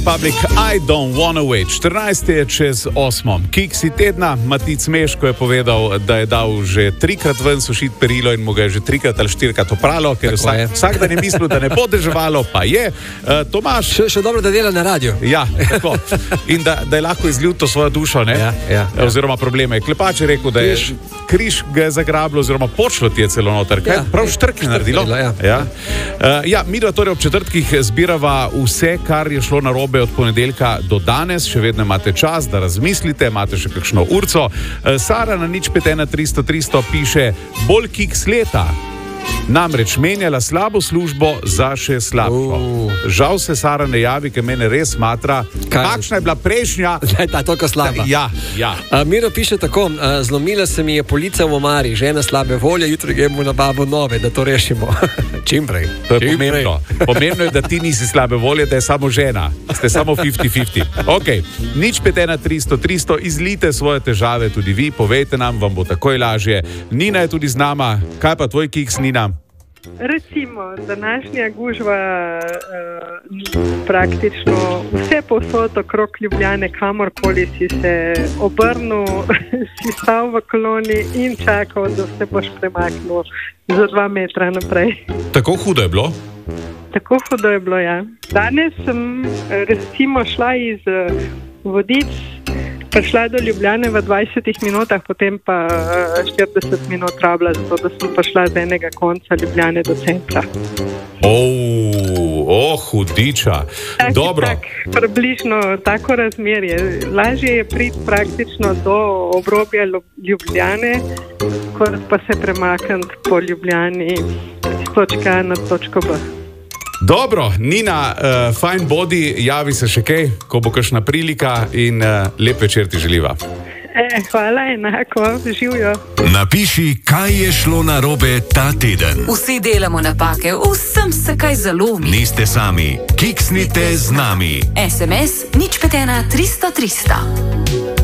Public, I don't wanna wait. 14 je čez 8. Kiksi tedna, Matic Meško je povedal, da je dal že 3-krat ven sušiti perilo in mu ga je že 3-krat ali 4-krat opralo, ker vsak dan je mislil, da ne bo deževalo, pa je. Tomaž... Še dobro, da dela na radiju. Ja, tako. In da je lahko izlil to svojo dušo, ne? Ja. Oziroma probleme. Klepač je rekel, da je križ ga je zagrabilo, oziroma počlo ti je celo noter. Kaj? Prav štrk je naredilo. Mi torej ob četrtkih zbirava vse, kar je šlo narobe od ponedeljka do danes. Še vedno imate čas, da razmislite, imate še kakšno urco. Sara na 051 300 300 piše: bolj kiks leta. Namreč menjala slabo službo za še slabšo. Žal se Sara ne javi, ker mene res matra. Kakšna je bila prejšnja? Ta toliko slaba. Ja. Miro piše tako: zlomila se mi je polica v omari, žena slabe volje, jutri gremo na babo nove, da to rešimo. Čim prej. To je pomembno. Pomembno je, da ti nisi slabe volje, da je samo žena. Ste samo 50-50. Ok, 051 300 300, izlite svoje težave tudi vi, povejte nam, vam bo takoj lažje. Nina je tudi z nama. Kaj pa tvoj kiks, Nina? Recimo, današnja gužva praktično vse povsod okrog Ljubljane, kamorkoli si se obrnil, si stal v koloni in čakal, da se boš premaknil za 2 metra naprej. Tako hudo je bilo? Tako hudo je bilo, ja. Danes sem recimo šla iz Vodic, prišla do Ljubljane v 20 minutah, potem pa 40 minut rabila, zato da sem prišla z enega konca Ljubljane do centra. Hudiča. Dobro. Približno tako razmerje. Lažje je priti praktično do obrobja Ljubljane, kot pa se premakniti po Ljubljani z točke A na točko B. Dobro, Nina, fajn bodi, javi se še kaj, ko bo kakšna prilika in lep večer ti želiva. Hvala, enako, živijo. Napiši, kaj je šlo narobe ta teden. Vsi delamo napake, vsem se kaj zalomi. Niste sami, kiksnite z nami. SMS 051 300 300.